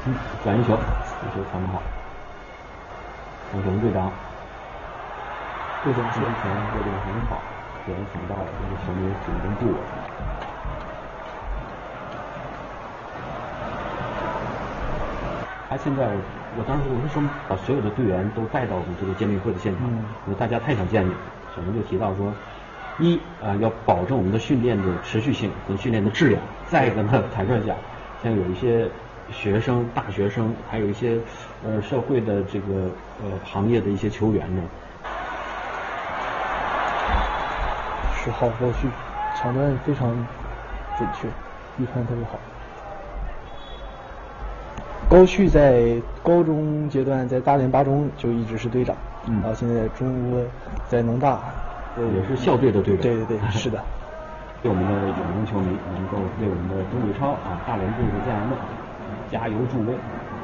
转移球，这球传得好。我们队长，这种球权握定很好，也想到这个球迷紧跟住我。他现在，我当时我是说把所有的队员都带到我们这个见面会的现场，因为大家太想见你了。我们就提到说，要保证我们的训练的持续性跟训练的质量。再一个呢，坦率讲，像有一些学生、大学生，还有一些社会的这个行业的一些球员呢 10号高旭，抢断非常准确，预判特别好。高旭在高中阶段在大连八中就一直是队长，然后现在中国在农大， 也是校队的队长。 对，是的。 对我们的永宁球迷能够为我们的东北超大连队的家人们加油助威。